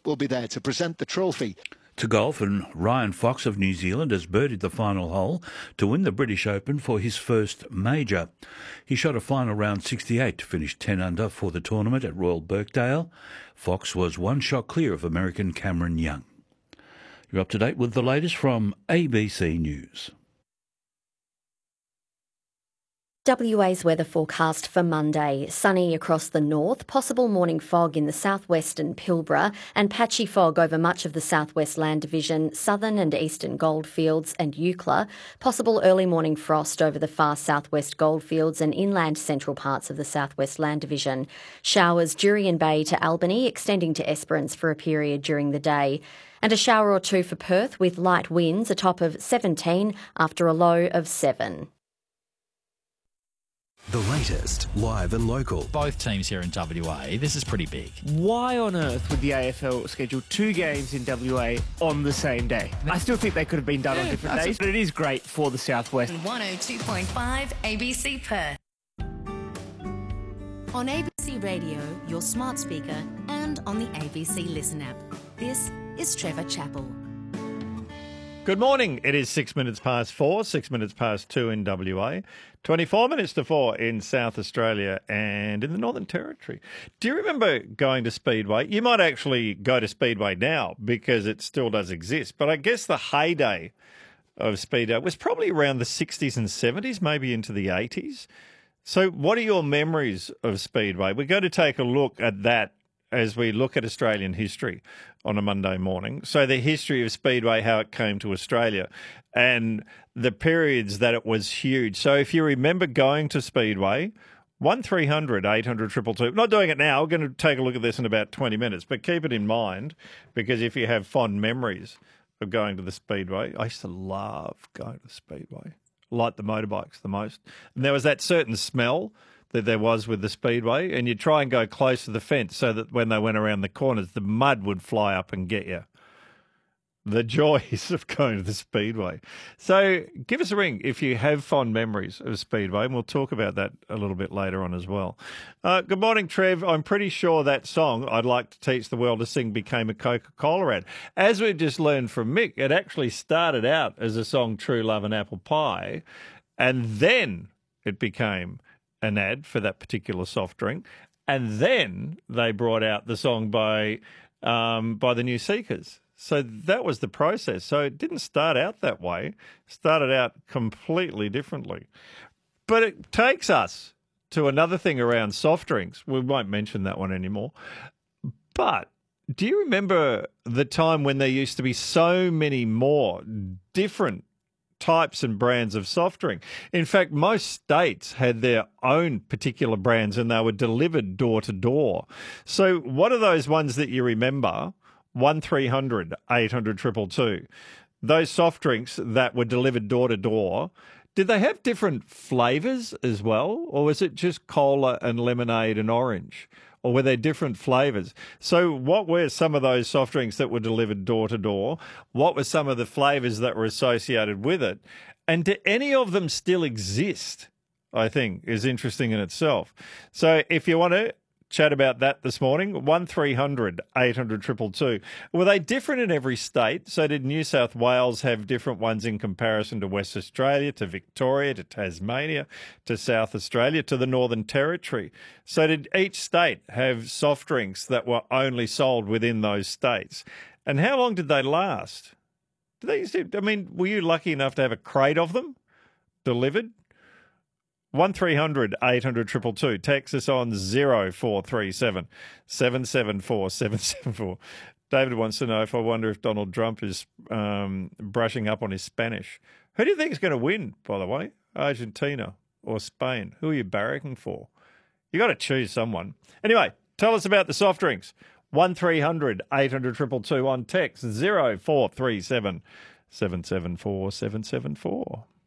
will be there to present the trophy. To golf, and Ryan Fox of New Zealand has birdied the final hole to win the British Open for his first major. He shot a final round 68 to finish 10 under for the tournament at Royal Birkdale. Fox was one shot clear of American Cameron Young. You're up to date with the latest from ABC News. WA's weather forecast for Monday. Sunny across the north, possible morning fog in the southwestern Pilbara and patchy fog over much of the southwest land division, southern and eastern goldfields and Eucla. Possible early morning frost over the far southwest goldfields and inland central parts of the southwest land division. Showers Jurien Bay to Albany, extending to Esperance for a period during the day. And a shower or two for Perth with light winds, a top of 17 after a low of 7. The latest, live and local. Both teams here in WA, this is pretty big. Why on earth would the AFL schedule 2 games in WA on the same day? I still think they could have been done on different days, but it is great for the Southwest. 102.5 ABC Perth. On ABC Radio, your smart speaker, and on the ABC Listen app. This is Trevor Chappell. Good morning. It is 6 minutes past 4, 6 minutes past 2 in WA, 24 minutes to 4 in South Australia and in the Northern Territory. Do you remember going to Speedway? You might actually go to Speedway now because it still does exist, but I guess the heyday of Speedway was probably around the 60s and 70s, maybe into the 80s. So what are your memories of Speedway? We're going to take a look at that as we look at Australian history on a Monday morning. So the history of Speedway, how it came to Australia and the periods that it was huge. So if you remember going to Speedway, 1300 800 222. Not doing it now. We're going to take a look at this in about 20 minutes, but keep it in mind because if you have fond memories of going to the Speedway, I used to love going to the Speedway. Like the motorbikes the most. And there was that certain smell that there was with the Speedway, and you'd try and go close to the fence so that when they went around the corners, the mud would fly up and get you. The joys of going to the Speedway. So give us a ring if you have fond memories of Speedway, and we'll talk about that a little bit later on as well. Good morning, Trev. I'm pretty sure that song, I'd Like to Teach the World to Sing, became a Coca-Cola ad. As we've just learned from Mick, it actually started out as a song, True Love and Apple Pie, and then it became an ad for that particular soft drink, and then they brought out the song by the New Seekers. So that was the process. So it didn't start out that way. It started out completely differently. But it takes us to another thing around soft drinks. We won't mention that one anymore. But do you remember the time when there used to be so many more different types and brands of soft drink? In fact, most states had their own particular brands and they were delivered door to door. So what are those ones that you remember? 1300 800 222. Those soft drinks that were delivered door to door, did they have different flavours as well? Or was it just cola and lemonade and orange? Or were there different flavours? So what were some of those soft drinks that were delivered door to door? What were some of the flavours that were associated with it? And do any of them still exist, I think, is interesting in itself. So if you want to chat about that this morning, 1300 800 222. Were they different in every state? So did New South Wales have different ones in comparison to West Australia, to Victoria, to Tasmania, to South Australia, to the Northern Territory? So did each state have soft drinks that were only sold within those states? And how long did they last? Were you lucky enough to have a crate of them delivered? 1300 800 222. Text us on 0437 774 774. David wants to know if I wonder if Donald Trump is brushing up on his Spanish. Who do you think is going to win, by the way? Argentina or Spain? Who are you barracking for? You got to choose someone. Anyway, tell us about the soft drinks. 1300 800 222 on text 0437 774 774.